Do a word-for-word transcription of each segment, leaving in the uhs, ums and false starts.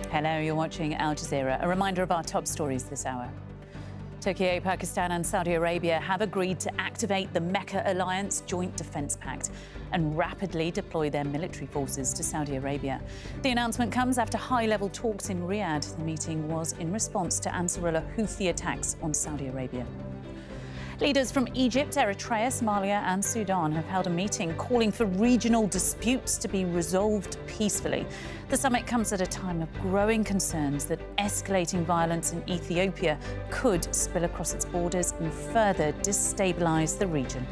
Hello, you're watching Al Jazeera. A reminder of our top stories this hour. Turkey, Pakistan and Saudi Arabia have agreed to activate the Mecca Alliance Joint Defence Pact and rapidly deploy their military forces to Saudi Arabia. The announcement comes after high-level talks in Riyadh. The meeting was in response to Ansarullah Houthi attacks on Saudi Arabia. Leaders from Egypt, Eritrea, Somalia and Sudan have held a meeting calling for regional disputes to be resolved peacefully. The summit comes at a time of growing concerns that escalating violence in Ethiopia could spill across its borders and further destabilise the region.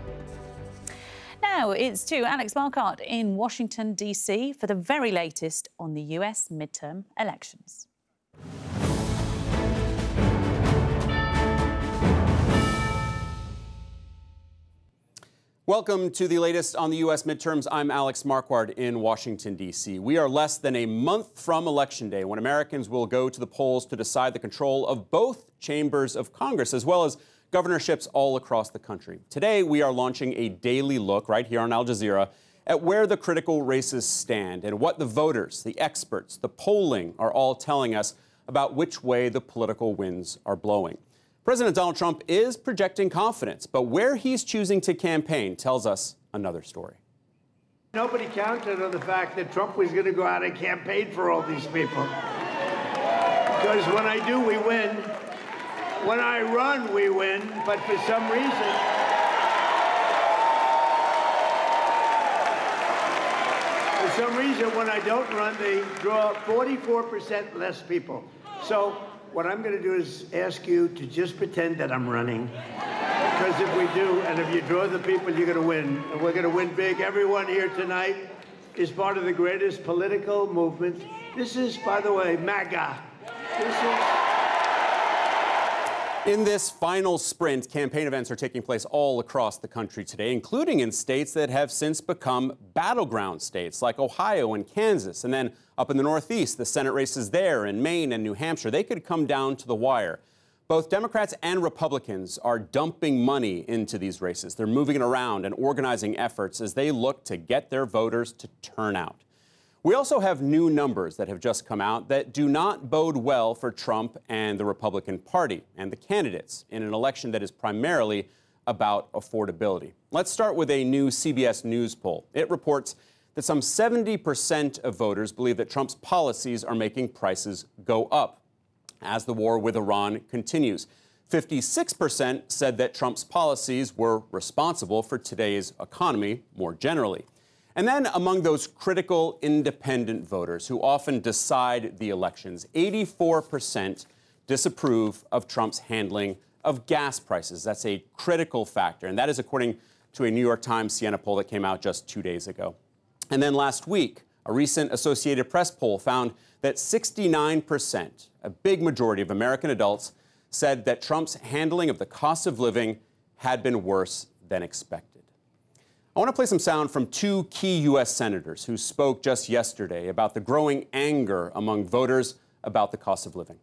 Now it's to Alex Marquardt in Washington, D C for the very latest on the U S midterm elections. Welcome to the latest on the U S midterms. I'm Alex Marquardt in Washington, D C We are less than a month from Election Day when Americans will go to the polls to decide the control of both chambers of Congress, as well as governorships all across the country. Today, we are launching a daily look right here on Al Jazeera at where the critical races stand and what the voters, the experts, the polling are all telling us about which way the political winds are blowing. President Donald Trump is projecting confidence, but where he's choosing to campaign tells us another story. Nobody counted on the fact that Trump was going to go out and campaign for all these people. Because when I do, we win. When I run, we win. But for some reason, for some reason, when I don't run, they draw forty-four percent less people. So what I'm going to do is ask you to just pretend that I'm running. Because if we do, and if you draw the people, you're going to win. And we're going to win big. Everyone here tonight is part of the greatest political movement. This is, by the way, MAGA. This is... In this final sprint, campaign events are taking place all across the country today, including in states that have since become battleground states like Ohio and Kansas. And then up in the Northeast, the Senate races there in Maine and New Hampshire, they could come down to the wire. Both Democrats and Republicans are dumping money into these races. They're moving it around and organizing efforts as they look to get their voters to turn out. We also have new numbers that have just come out that do not bode well for Trump and the Republican Party and the candidates in an election that is primarily about affordability. Let's start with a new C B S News poll. It reports that some seventy percent of voters believe that Trump's policies are making prices go up as the war with Iran continues. fifty-six percent said that Trump's policies were responsible for today's economy more generally. And then among those critical independent voters who often decide the elections, eighty-four percent disapprove of Trump's handling of gas prices. That's a critical factor, and that is according to a New York Times Siena poll that came out just two days ago. And then last week, a recent Associated Press poll found that sixty-nine percent, a big majority of American adults, said that Trump's handling of the cost of living had been worse than expected. I want to play some sound from two key U S senators who spoke just yesterday about the growing anger among voters about the cost of living.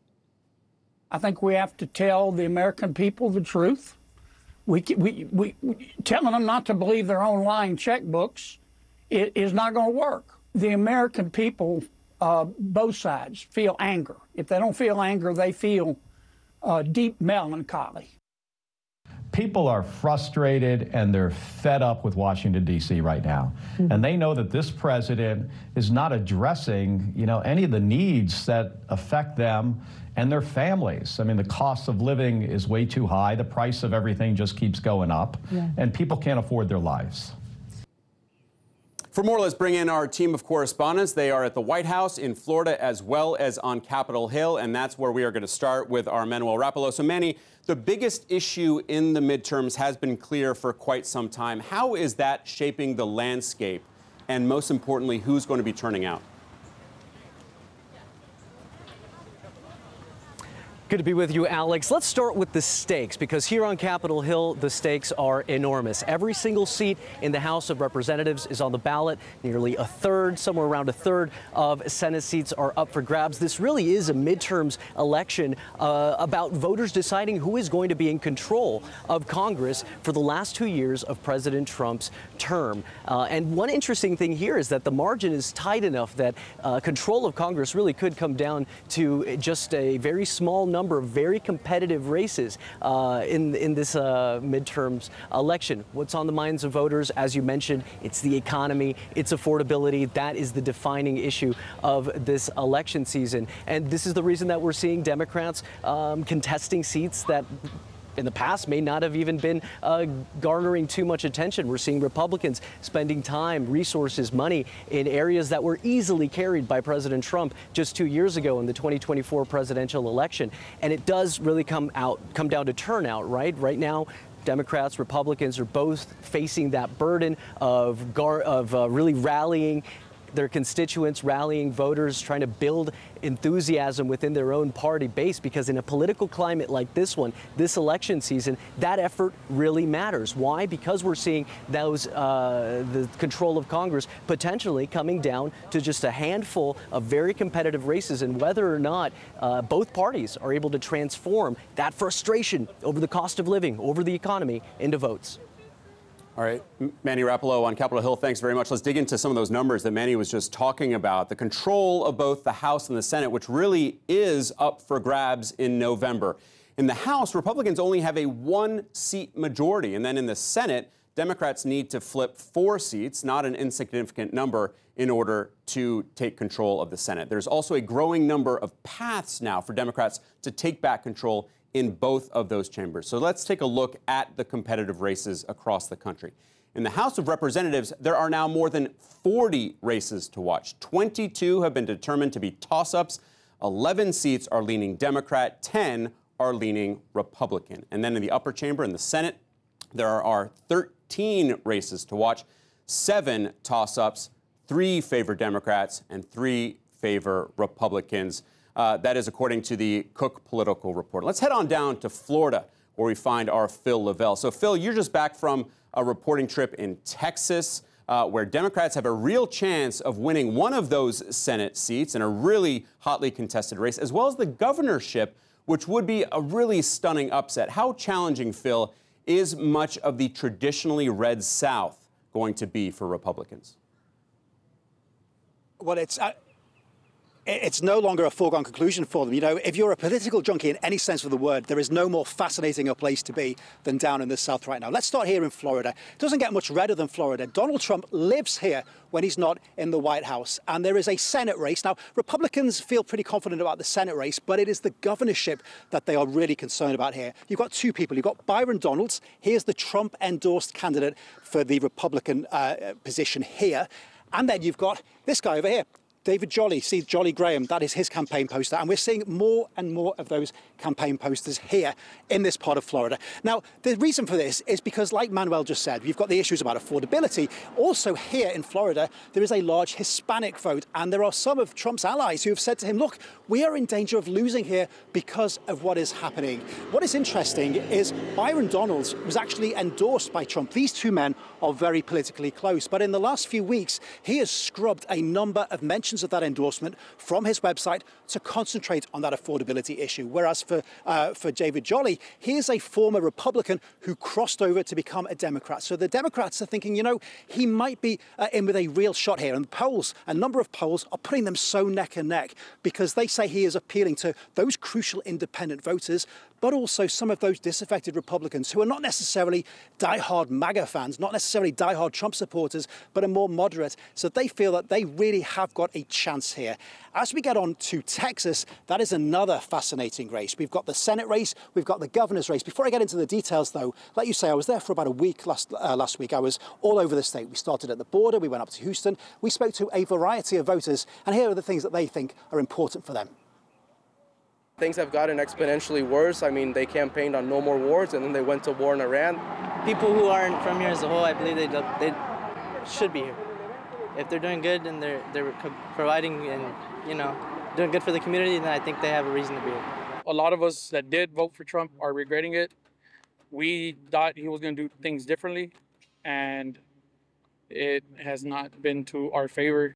I think we have to tell the American people the truth. We, we, we, we telling them not to believe their own lying checkbooks it is not going to work. The American people, uh, both sides, feel anger. If they don't feel anger, they feel uh, deep melancholy. People are frustrated and they're fed up with Washington, D C right now. Mm-hmm. And they know that this president is not addressing, you know, any of the needs that affect them and their families. I mean, the cost of living is way too high. The price of everything just keeps going up. Yeah. And people can't afford their lives. For more, let's bring in our team of correspondents. They are at the White House in Florida as well as on Capitol Hill, and that's where we are going to start with our Manuel Rapalo. So, Manny, the biggest issue in the midterms has been clear for quite some time. How is that shaping the landscape? And most importantly, who's going to be turning out? Good to be with you, Alex. Let's start with the stakes, because here on Capitol Hill, the stakes are enormous. Every single seat in the House of Representatives is on the ballot. Nearly a third, somewhere around a third of Senate seats are up for grabs. This really is a midterms election uh, about voters deciding who is going to be in control of Congress for the last two years of President Trump's term. Uh, and one interesting thing here is that the margin is tight enough that uh, control of Congress really could come down to just a very small number of very competitive races uh, in in this uh, midterms election. What's on the minds of voters, as you mentioned, it's the economy, it's affordability. That is the defining issue of this election season, and this is the reason that we're seeing Democrats um, contesting seats that in the past may not have even been uh, garnering too much attention. We're seeing Republicans spending time, resources, money in areas that were easily carried by President Trump just two years ago in the twenty twenty-four presidential election. And it does really come out, come down to turnout, right? Right now, Democrats, Republicans are both facing that burden of, gar- of uh, really rallying their constituents, rallying voters, trying to build enthusiasm within their own party base, because in a political climate like this one, this election season, that effort really matters. Why? Because we're seeing those uh, the control of Congress potentially coming down to just a handful of very competitive races, and whether or not uh, both parties are able to transform that frustration over the cost of living, over the economy, into votes. All right, Manny Rapolo on Capitol Hill, thanks very much. Let's dig into some of those numbers that Manny was just talking about. The control of both the House and the Senate, which really is up for grabs in November. In the House, Republicans only have a one-seat majority. And then in the Senate, Democrats need to flip four seats, not an insignificant number, in order to take control of the Senate. There's also a growing number of paths now for Democrats to take back control in both of those chambers. So let's take a look at the competitive races across the country. In the House of Representatives, there are now more than forty races to watch. twenty-two have been determined to be toss-ups. eleven seats are leaning Democrat. ten are leaning Republican. And then in the upper chamber, in the Senate, there are thirteen races to watch. Seven toss-ups, three favor Democrats, and three favor Republicans. Uh, that is according to the Cook Political Report. Let's head on down to Florida, where we find our Phil Lavelle. So, Phil, you're just back from a reporting trip in Texas, uh, where Democrats have a real chance of winning one of those Senate seats in a really hotly contested race, as well as the governorship, which would be a really stunning upset. How challenging, Phil, is much of the traditionally red South going to be for Republicans? Well, it's... Uh... It's no longer a foregone conclusion for them. You know, if you're a political junkie in any sense of the word, there is no more fascinating a place to be than down in the South right now. Let's start here in Florida. It doesn't get much redder than Florida. Donald Trump lives here when he's not in the White House. And there is a Senate race. Now, Republicans feel pretty confident about the Senate race, but it is the governorship that they are really concerned about here. You've got two people. You've got Byron Donalds. Here's the Trump-endorsed candidate for the Republican uh, position here. And then you've got this guy over here, David Jolly, see Jolly Graham, that is his campaign poster. And we're seeing more and more of those campaign posters here in this part of Florida. Now, the reason for this is because, like Manuel just said, you've got the issues about affordability. Also here in Florida, there is a large Hispanic vote. And there are some of Trump's allies who have said to him, look, we are in danger of losing here because of what is happening. What is interesting is Byron Donalds was actually endorsed by Trump. These two men are very politically close. But in the last few weeks, he has scrubbed a number of mentions of that endorsement from his website to concentrate on that affordability issue. Whereas for uh, for David Jolly, he is a former Republican who crossed over to become a Democrat. So the Democrats are thinking, you know, he might be uh, in with a real shot here. And polls, a number of polls are putting them so neck and neck because they say he is appealing to those crucial independent voters, but also some of those disaffected Republicans who are not necessarily diehard MAGA fans, not necessarily diehard Trump supporters, but are more moderate. So they feel that they really have got a chance here. As we get on to Texas, that is another fascinating race. We've got the Senate race, we've got the governor's race. Before I get into the details, though, let you say I was there for about a week last, uh, last week. I was all over the state. We started at the border, we went up to Houston, we spoke to a variety of voters, and here are the things that they think are important for them. Things have gotten exponentially worse. I mean, they campaigned on no more wars, and then they went to war in Iran. People who aren't from here as a whole, I believe they they should be here. If they're doing good and they're they're providing and, you know, doing good for the community, then I think they have a reason to be here. A lot of us that did vote for Trump are regretting it. We thought he was going to do things differently, and it has not been to our favor.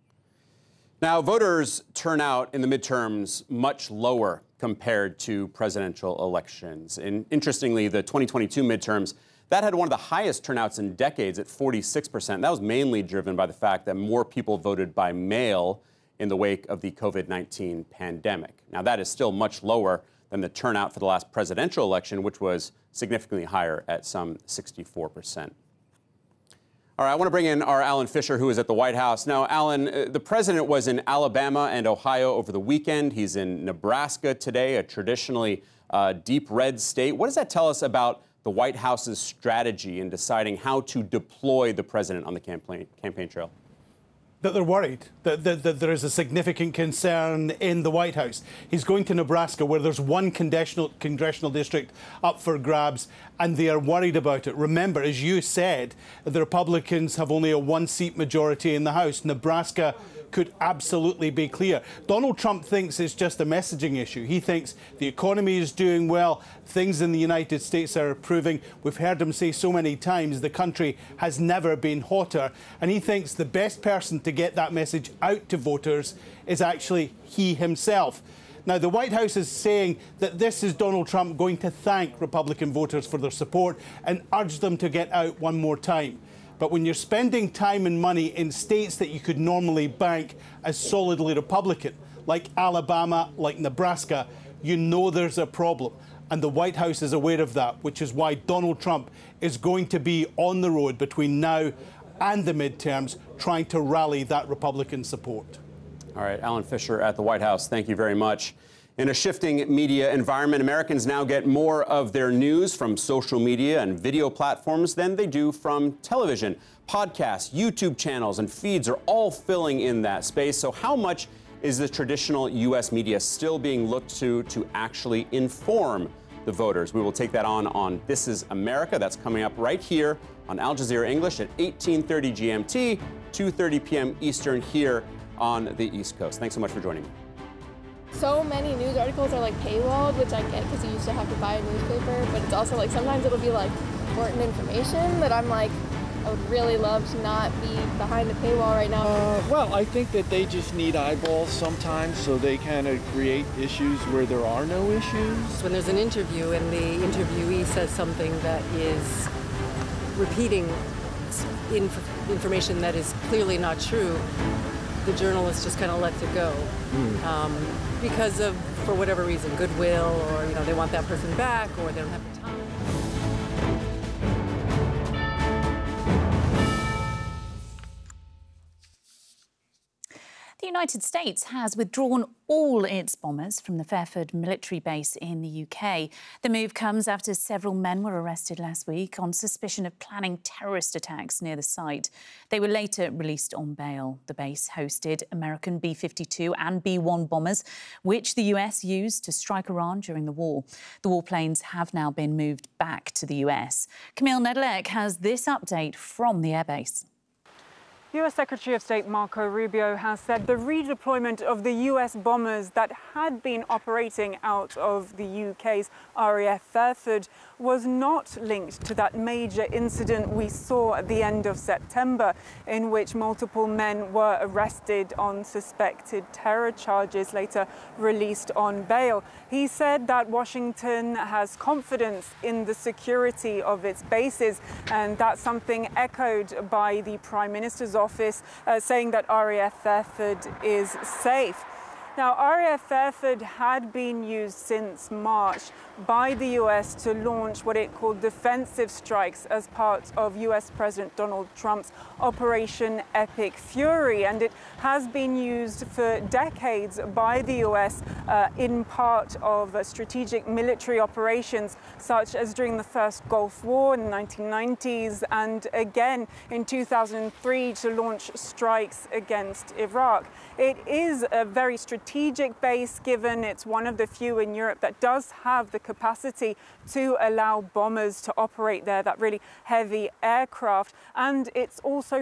Now, voters turnout in the midterms much lower compared to presidential elections. And interestingly, the twenty twenty-two midterms, that had one of the highest turnouts in decades at forty-six percent. That was mainly driven by the fact that more people voted by mail in the wake of the COVID nineteen pandemic. Now, that is still much lower than the turnout for the last presidential election, which was significantly higher at some sixty-four percent. All right, I want to bring in our Alan Fisher, who is at the White House. Now, Alan, uh, the president was in Alabama and Ohio over the weekend. He's in Nebraska today, a traditionally uh, deep red state. What does that tell us about the White House's strategy in deciding how to deploy the president on the campaign, campaign trail? That they're worried, that, that, that there is a significant concern in the White House. He's going to Nebraska, where there's one congressional, congressional district up for grabs, and they are worried about it. Remember, as you said, the Republicans have only a one-seat majority in the House. Nebraska could absolutely be clear. Donald Trump thinks it's just a messaging issue. He thinks the economy is doing well, things in the United States are improving. We've heard him say so many times the country has never been hotter, and he thinks the best person to get that message out to voters is actually he himself. Now, the White House is saying that this is Donald Trump going to thank Republican voters for their support and urge them to get out one more time. But when you're spending time and money in states that you could normally bank as solidly Republican, like Alabama, like Nebraska, you know there's a problem. And the White House is aware of that, which is why Donald Trump is going to be on the road between now and the midterms, trying to rally that Republican support. All right, Alan Fisher at the White House, thank you very much. In a shifting media environment, Americans now get more of their news from social media and video platforms than they do from television. Podcasts, YouTube channels, and feeds are all filling in that space. So how much is the traditional U S media still being looked to to actually inform the voters? We will take that on on This Is America. That's coming up right here on Al Jazeera English at eighteen thirty G M T, two thirty p m Eastern here on the East Coast. Thanks so much for joining me. So many news articles are like paywalled, which I get because you used to have to buy a newspaper, but it's also like sometimes it'll be like important information that I'm like, I would really love to not be behind a paywall right now. Uh, well, I think that they just need eyeballs sometimes, so they kind of create issues where there are no issues. When there's an interview and the interviewee says something that is repeating inf- information that is clearly not true, the journalist just kind of lets it go. Mm. Um, because of, for whatever reason, goodwill, or you know, they want that person back, or they don't have the time. The United States has withdrawn all its bombers from the Fairford military base in the U K. The move comes after several men were arrested last week on suspicion of planning terrorist attacks near the site. They were later released on bail. The base hosted American B fifty-two and B one bombers, which the U S used to strike Iran during the war. The warplanes have now been moved back to the U S. Camille Nedelec has this update from the airbase. U S Secretary of State Marco Rubio has said the redeployment of the U S bombers that had been operating out of the U K's R A F Fairford was not linked to that major incident we saw at the end of September, in which multiple men were arrested on suspected terror charges, later released on bail. He said that Washington has confidence in the security of its bases, and that's something echoed by the Prime Minister's office, uh, saying that R A F Fairford is safe. Now, R A F Fairford had been used since March by the U S to launch what it called defensive strikes as part of U S President Donald Trump's Operation Epic Fury, and it has been used for decades by the U S uh, in part of uh, strategic military operations, such as during the first Gulf War in the nineteen nineties, and again in two thousand three to launch strikes against Iraq. It is a very strategic base, given it's one of the few in Europe that does have the capacity to allow bombers to operate there, that really heavy aircraft. And it's also